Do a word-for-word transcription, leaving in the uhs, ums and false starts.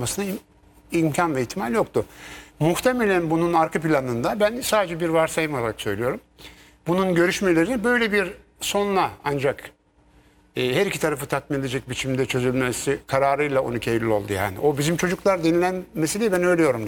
olmasına im imkan ve ihtimal yoktu. Muhtemelen bunun arka planında, ben sadece bir varsayım olarak söylüyorum, bunun görüşmeleri böyle bir sonla ancak e, her iki tarafı tatmin edecek biçimde çözülmesi kararıyla on iki Eylül oldu yani. O bizim çocuklar denilen meseleyi ben öyle yorumluyorum.